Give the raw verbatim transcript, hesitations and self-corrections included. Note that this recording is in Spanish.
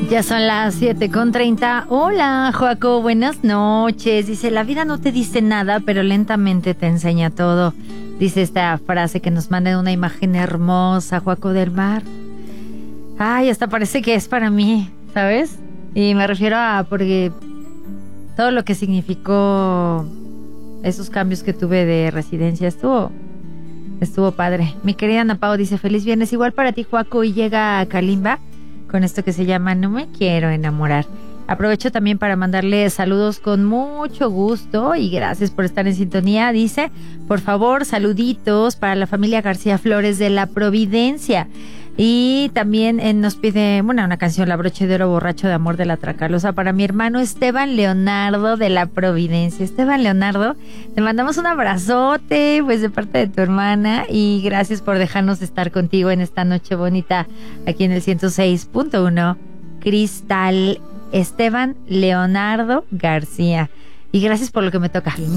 Ya son las siete con treinta. Hola, Joaco, buenas noches. Dice, la vida no te dice nada, pero lentamente te enseña todo. Dice esta frase que nos manda una imagen hermosa, Joaco, del mar. Ay, hasta parece que es para mí, ¿sabes? Y me refiero a porque todo lo que significó esos cambios que tuve de residencia estuvo estuvo padre. Mi querida Ana Pao dice, feliz viernes, igual para ti, Joaco, y llega a Kalimba con esto que se llama No me quiero enamorar. Aprovecho también para mandarle saludos con mucho gusto y gracias por estar en sintonía. Dice, por favor, saluditos para la familia García Flores de La Providencia. Y también eh, nos pide, bueno, una canción, La Broche de Oro, Borracho de Amor de la Tracalosa, para mi hermano Esteban Leonardo de La Providencia. Esteban Leonardo, te mandamos un abrazote, pues de parte de tu hermana, y gracias por dejarnos estar contigo en esta noche bonita aquí en el ciento seis punto uno Cristal. Esteban Leonardo García. Y gracias por lo que me toca.